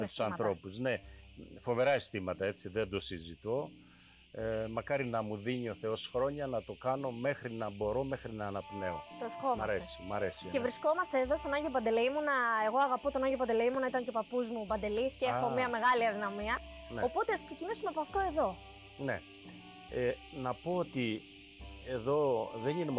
τους ανθρώπους. Ναι, φοβερά αισθήματα, έτσι, δεν το συζητώ. Μακάρι να μου δίνει ο Θεός χρόνια να το κάνω μέχρι να μπορώ, μέχρι να αναπνέω. Το ευχόμαστε. Μ' αρέσει. Και βρισκόμαστε εδώ στον Άγιο Παντελεήμονα. Εγώ αγαπώ τον Άγιο Παντελεήμονα, ήταν και ο παππούς μου Παντελής και έχω μια μεγάλη αδυναμία. Ναι. Οπότε ας ξεκινήσουμε από αυτό εδώ. Ναι. Να πω ότι εδώ δεν είναι